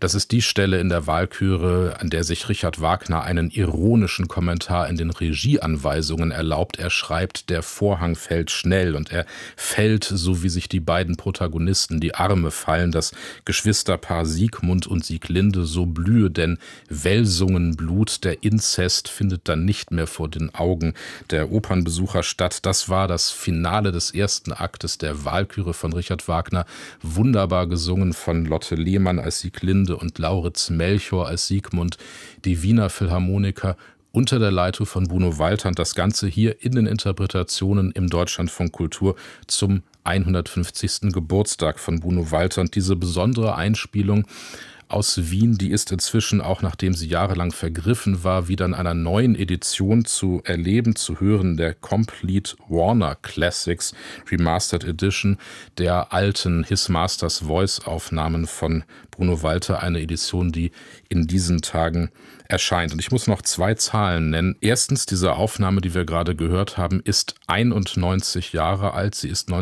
Das ist die Stelle in der Walküre, an der sich Richard Wagner einen ironischen Kommentar in den Regieanweisungen erlaubt. Er schreibt, der Vorhang fällt schnell und er fällt, so wie sich die beiden Protagonisten die Arme fallen, das Geschwisterpaar Siegmund und Sieglinde, so blühe denn Welsungen-Blut, der Inzest findet dann nicht mehr vor den Augen der Opernbesucher statt. Das war das Finale des ersten Aktes der Walküre von Richard Wagner, wunderbar gesungen von Lotte Lehmann als Sieglinde und Lauritz Melchior als Siegmund, die Wiener Philharmoniker unter der Leitung von Bruno Walter und das Ganze hier in den Interpretationen im Deutschlandfunk Kultur zum 150. Geburtstag von Bruno Walter. Und diese besondere Einspielung aus Wien, die ist inzwischen, auch nachdem sie jahrelang vergriffen war, wieder in einer neuen Edition zu erleben, zu hören, der Complete Warner Classics Remastered Edition der alten His Master's Voice Aufnahmen von Bruno Walter, eine Edition, die in diesen Tagen erscheint. Und ich muss noch 2 Zahlen nennen. Erstens, diese Aufnahme, die wir gerade gehört haben, ist 91 Jahre alt. Sie ist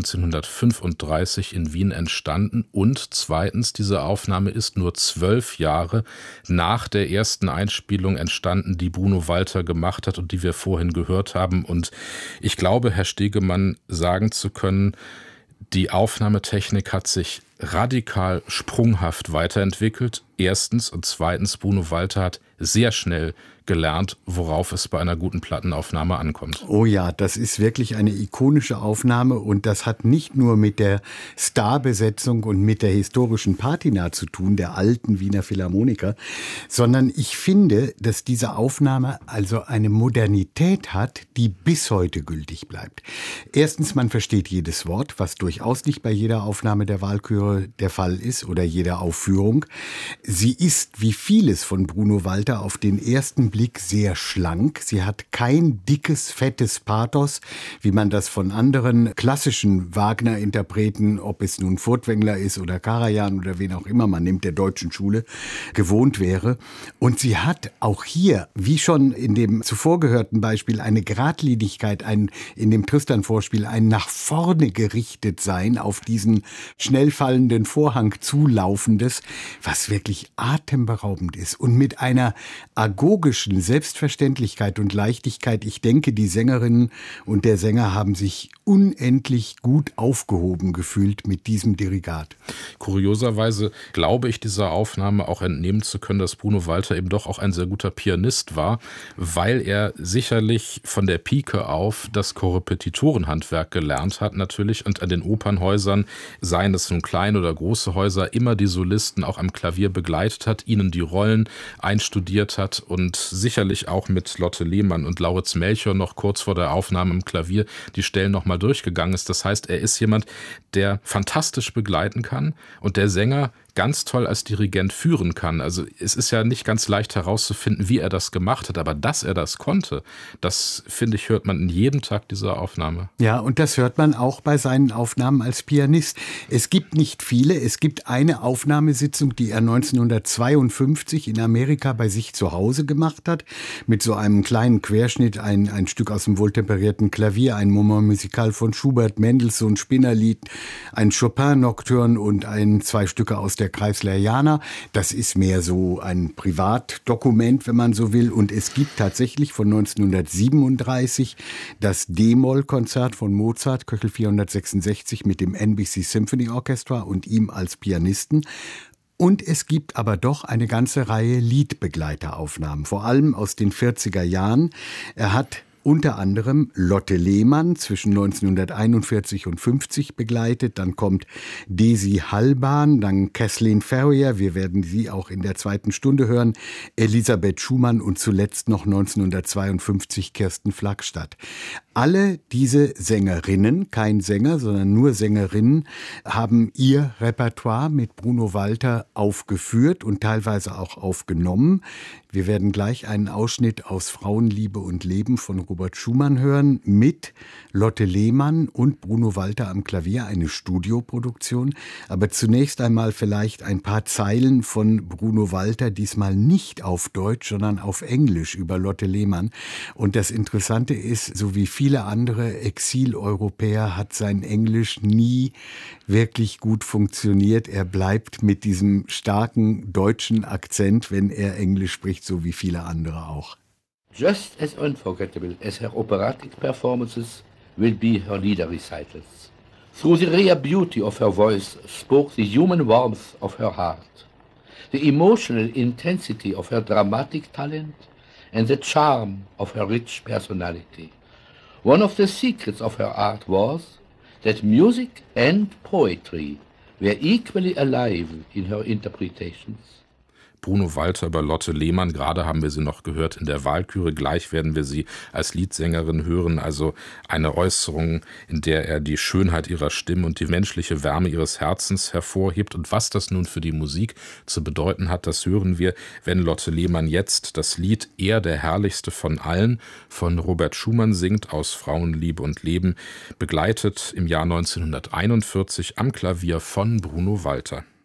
1935 in Wien entstanden. Und zweitens, diese Aufnahme ist nur 12 Jahre nach der ersten Einspielung entstanden, die Bruno Walter gemacht hat und die wir vorhin gehört haben. Und ich glaube, Herr Stegemann, sagen zu können, die Aufnahmetechnik hat sich radikal sprunghaft weiterentwickelt. Erstens und zweitens, Bruno Walter hat sehr schnell gelernt, worauf es bei einer guten Plattenaufnahme ankommt. Oh ja, das ist wirklich eine ikonische Aufnahme und das hat nicht nur mit der Starbesetzung und mit der historischen Patina zu tun, der alten Wiener Philharmoniker, sondern ich finde, dass diese Aufnahme also eine Modernität hat, die bis heute gültig bleibt. Erstens, man versteht jedes Wort, was durchaus nicht bei jeder Aufnahme der Walküre der Fall ist oder jeder Aufführung. Sie ist, wie vieles von Bruno Walter, auf den ersten Blick sehr schlank. Sie hat kein dickes, fettes Pathos, wie man das von anderen klassischen Wagner-Interpreten, ob es nun Furtwängler ist oder Karajan oder wen auch immer man nimmt, der deutschen Schule, gewohnt wäre. Und sie hat auch hier, wie schon in dem zuvor gehörten Beispiel, eine Geradlinigkeit, in dem Tristan-Vorspiel ein nach vorne gerichtet sein, auf diesen schnell fallenden Vorhang zulaufendes, was wirklich atemberaubend ist und mit einer agogischen Selbstverständlichkeit und Leichtigkeit. Ich denke, die Sängerinnen und der Sänger haben sich unendlich gut aufgehoben gefühlt mit diesem Dirigat. Kurioserweise glaube ich dieser Aufnahme auch entnehmen zu können, dass Bruno Walter eben doch auch ein sehr guter Pianist war, weil er sicherlich von der Pike auf das Korrepetitorenhandwerk gelernt hat natürlich und an den Opernhäusern, seien es nun kleine oder große Häuser, immer die Solisten auch am Klavier begleitet hat, ihnen die Rollen einstudiert hat und sicherlich auch mit Lotte Lehmann und Lauritz Melchior noch kurz vor der Aufnahme im Klavier die Stellen nochmal durchgegangen ist. Das heißt, er ist jemand, der fantastisch begleiten kann und der Sänger ganz toll als Dirigent führen kann. Also es ist ja nicht ganz leicht herauszufinden, wie er das gemacht hat, aber dass er das konnte, das, finde ich, hört man in jedem Tag dieser Aufnahme. Ja, und das hört man auch bei seinen Aufnahmen als Pianist. Es gibt nicht viele. Es gibt eine Aufnahmesitzung, die er 1952 in Amerika bei sich zu Hause gemacht hat, mit so einem kleinen Querschnitt, ein Stück aus dem wohltemperierten Klavier, ein Moment musical von Schubert, Mendelssohn, Spinnerlied, ein Chopin-Nocturne und 2 Stücke aus der Kreisleriana. Das ist mehr so ein Privatdokument, wenn man so will. Und es gibt tatsächlich von 1937 das D-Moll-Konzert von Mozart, Köchel 466, mit dem NBC Symphony Orchestra und ihm als Pianisten. Und es gibt aber doch eine ganze Reihe Liedbegleiteraufnahmen, vor allem aus den 40er Jahren. Er hat unter anderem Lotte Lehmann zwischen 1941 und 50 begleitet. Dann kommt Desi Hallbahn, dann Kathleen Ferrier, wir werden sie auch in der 2. Stunde hören, Elisabeth Schumann und zuletzt noch 1952 Kirsten Flagstadt. Alle diese Sängerinnen, kein Sänger, sondern nur Sängerinnen, haben ihr Repertoire mit Bruno Walter aufgeführt und teilweise auch aufgenommen. Wir werden gleich einen Ausschnitt aus Frauenliebe und Leben von Robert Schumann hören mit Lotte Lehmann und Bruno Walter am Klavier, eine Studioproduktion. Aber zunächst einmal vielleicht ein paar Zeilen von Bruno Walter, diesmal nicht auf Deutsch, sondern auf Englisch über Lotte Lehmann. Und das Interessante ist, so wie viele viele andere Exileuropäer hat sein Englisch nie wirklich gut funktioniert. Er bleibt mit diesem starken deutschen Akzent, wenn er Englisch spricht, so wie viele andere auch. Just as unforgettable as her operatic performances will be her lieder recitals. Through the rare beauty of her voice spoke the human warmth of her heart, the emotional intensity of her dramatic talent, and the charm of her rich personality. One of the secrets of her art was that music and poetry were equally alive in her interpretations. Bruno Walter über Lotte Lehmann, gerade haben wir sie noch gehört in der Walküre, gleich werden wir sie als Liedsängerin hören, also eine Äußerung, in der er die Schönheit ihrer Stimme und die menschliche Wärme ihres Herzens hervorhebt. Und was das nun für die Musik zu bedeuten hat, das hören wir, wenn Lotte Lehmann jetzt das Lied Er, der herrlichste von allen von Robert Schumann singt aus Frauenliebe und Leben, begleitet im Jahr 1941 am Klavier von Bruno Walter.